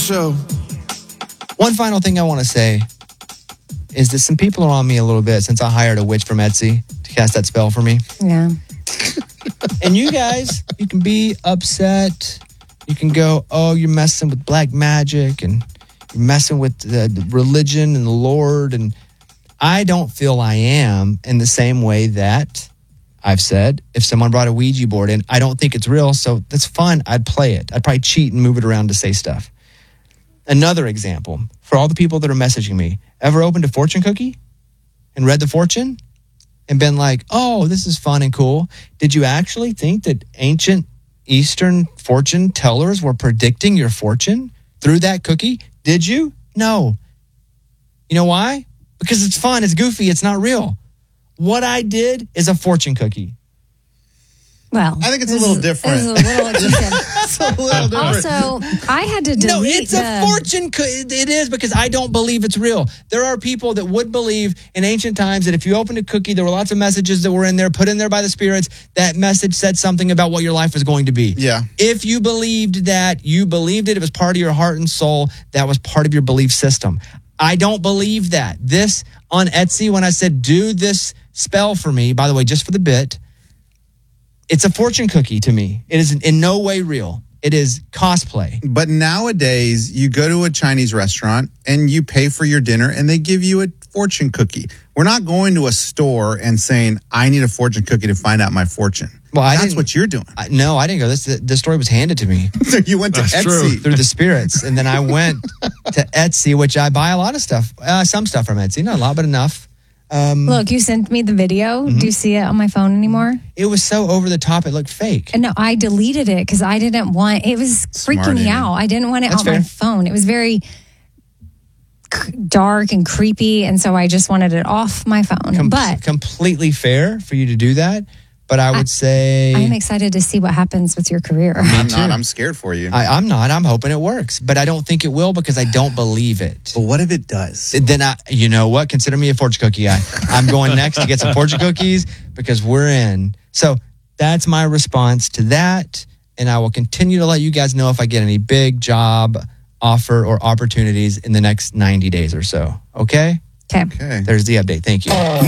show. One final thing I want to say is that some people are on me a little bit since I hired a witch from Etsy to cast that spell for me. Yeah. And you guys, you can be upset. You can go, oh, you're messing with black magic and you're messing with the religion and the Lord. And I don't feel I am in the same way that I've said, if someone brought a Ouija board in, I don't think it's real, so that's fun. I'd play it. I'd probably cheat and move it around to say stuff. Another example, for all the people that are messaging me, ever opened a fortune cookie and read the fortune and been like, oh, this is fun and cool? Did you actually think that ancient Eastern fortune tellers were predicting your fortune through that cookie? Did you? No. You know why? Because it's fun, it's goofy, it's not real. What I did is a fortune cookie. Well, I think it's a little different. It's a little different. It's a little different. Also, I had to delete No, it's a fortune cookie. It is, because I don't believe it's real. There are people that would believe in ancient times that if you opened a cookie, there were lots of messages that were in there, put in there by the spirits. That message said something about what your life was going to be. Yeah. If you believed that, you believed it. It was part of your heart and soul. That was part of your belief system. I don't believe that. This on Etsy, when I said, do this spell for me, by the way, just for the bit, it's a fortune cookie to me. It is in no way real. It is cosplay. But nowadays, you go to a Chinese restaurant and you pay for your dinner and they give you a fortune cookie. We're not going to a store and saying, I need a fortune cookie to find out my fortune. Well, that's what you're doing. No, I didn't go. The story was handed to me. So you went to Etsy. Through the spirits. And then I went to Etsy, which I buy a lot of stuff. Some stuff from Etsy. Not a lot, but enough. Look, you sent me the video. Mm-hmm. Do you see it on my phone anymore? It was so over the top, it looked fake. And no, I deleted it because I didn't want it. Was freaking me out. I didn't want it on my phone. It was very dark and creepy, and so I just wanted it off my phone. But completely fair for you to do that. But I would say I'm excited to see what happens with your career. I'm not. I'm scared for you. I'm not. I'm hoping it works, but I don't think it will because I don't believe it. But what if it does? Then you know what? Consider me a fortune cookie guy. I'm going next to get some fortune cookies because we're in. So that's my response to that, and I will continue to let you guys know if I get any big job offer or opportunities in the next 90 days or so. Okay? Okay. There's the update. Thank you.